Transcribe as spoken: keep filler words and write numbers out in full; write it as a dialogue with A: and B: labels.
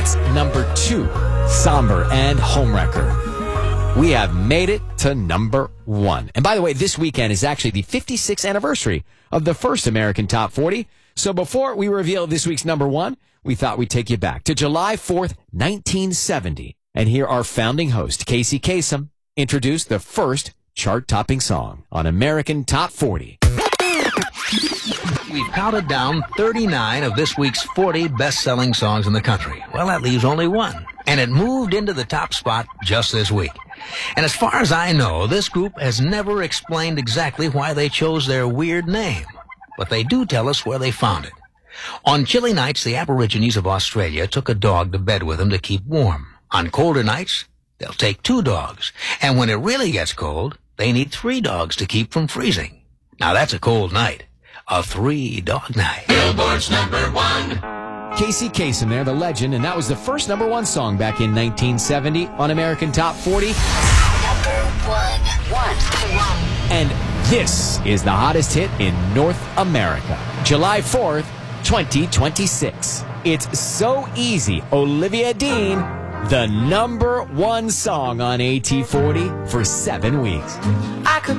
A: That's number two, Somber and Homewrecker. We have made it to number one. And by the way, this weekend is actually the fifty-sixth anniversary of the first American Top forty. So before we reveal this week's number one, we thought we'd take you back to July fourth, nineteen seventy. And hear our founding host, Casey Kasem, introduce the first chart-topping song on American Top forty.
B: We've counted down thirty-nine of this week's forty best-selling songs in the country. Well, that leaves only one. And it moved into the top spot just this week. And as far as I know, this group has never explained exactly why they chose their weird name. But they do tell us where they found it. On chilly nights, the Aborigines of Australia took a dog to bed with them to keep warm. On colder nights, they'll take two dogs. And when it really gets cold, they need three dogs to keep from freezing. Now that's a cold night. A three-dog night.
C: Billboard's number one.
A: Casey Kasem there, the legend, and that was the first number one song back in nineteen seventy on American Top forty.
C: Number one. One.
A: And this is the hottest hit in North America. July fourth, twenty twenty-six. It's So Easy, Olivia Dean, the number one song on A T forty for seven weeks.
D: I could